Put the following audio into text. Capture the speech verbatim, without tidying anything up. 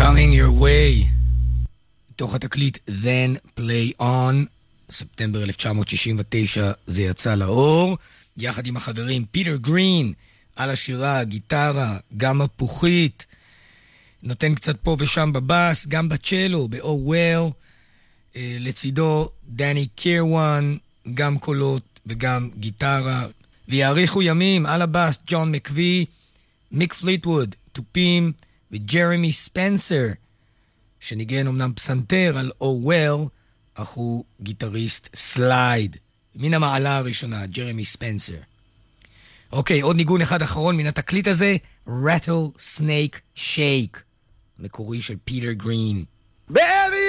Coming Your Way, תוך התקליט Then Play On, ספטמבר אלף תשע מאות שישים ותשע זה יצא לאור, יחד עם החברים פיטר גרין על השירה, גיטרה, גם הפוכית, נותן קצת פה ושם בבאס, גם בצ'לו, ב-Oh Well, לצידו דני קירוואן, גם קולות וגם גיטרה, ויעריכו ימים על הבאס ג'ון מקווי, מיק פליטווד, טופים, וג'רמי ספנסר, שניגן אמנם פסנתר על Oh Well, אך הוא גיטריסט סלייד. מן המעלה הראשונה, ג'רמי ספנסר. אוקיי, עוד ניגון אחד אחרון מן התקליט הזה, Rattlesnake Shake, מקורי של פיטר גרין. Bear!